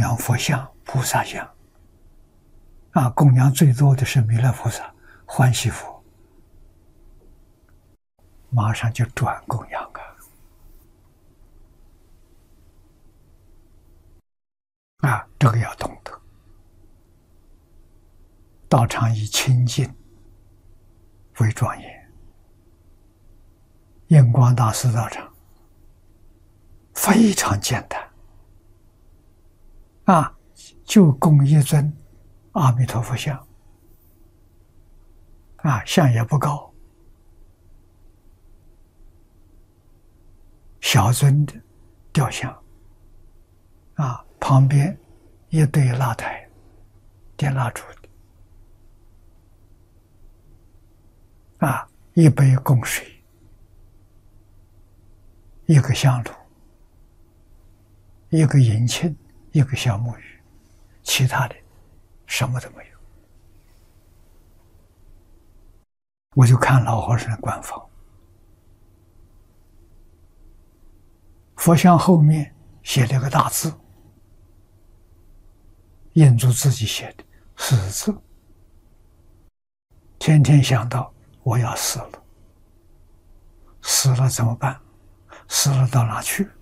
养佛像、菩萨像，供养最多的是弥勒菩萨、欢喜佛，马上就转供养这个要懂得。道场以清净为庄严，印光大师道场非常简单，就供一尊阿弥陀佛像，像也不高，小尊的雕像，旁边一对蜡台，点蜡烛的，一杯供水，一个香炉，一个银磬，一个小木鱼，其他的什么都没有。我就看老和尚的官方，佛像后面写了个大字，印住自己写的死字，天天想到我要死了，死了怎么办？死了到哪去？